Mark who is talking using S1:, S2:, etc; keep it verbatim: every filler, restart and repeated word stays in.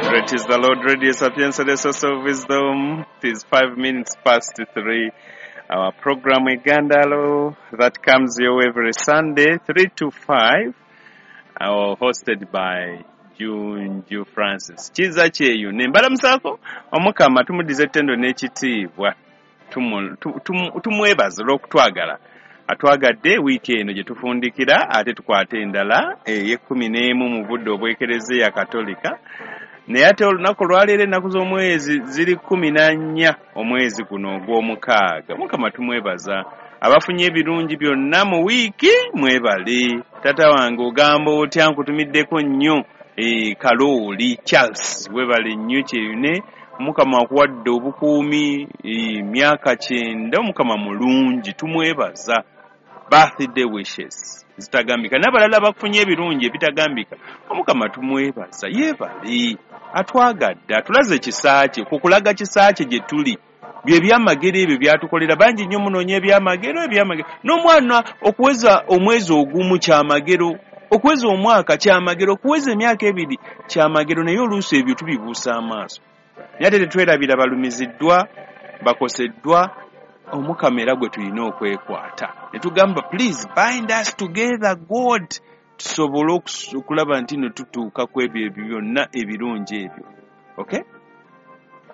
S1: Great is the Lord, Radio Sapienza, the source of wisdom. It is five minutes past three. Our program Igandalo that comes your every Sunday, three to five, uh, hosted by Junju Francis. Chiza cheyu nembala msako omukama tumudize tendo n'ekitiibwa tumwebaza olw'okutwagala atwagadde wiiki eno gye tufundikira ate tukwate endala ey'ekkumi n'emu mu budde obw'ekereziya katolika naye ate olunaku lwaleero ennaku z'omwezi ziri kkumi na nnya omwezi guno ogw'omukaaga. Mukama tumwebaza abafunye ebirungi byonna mu wiiki mwebale. Tata wange ogamba otya nkutumiddeko nnyo e Kalooli Charles webale nnyo kyeyune. Mukama akuwadde obukuumi emyaka kyenda. Omukama mulungi tumwebaza. Birthday wishes zitagambika n'abalala bafunye ebirungi ebitagambika. Omukama tumwebaza yeebale atwagadde atulaze kisa kye kukulaga kisa kye gye tuli bye byamagero ebyo byatukolera bangi nnyo munoonya ebyamagero ebyamagero n'omwana okuweza omwezi ogumu kyamagero okuweza omwaka kyamagero okuweza emyaka ebiri kyamagero naye oluusi ebyo tubibuusa amaaso naye ate tetwerabira balumiziddwa bakoseddwa. Omukama era gwe tulina okwekwata ne tugamba please bind us together God tusobole okulaba nti no tutuuka ku ebyo byonna ebirungi ebyo. Okay?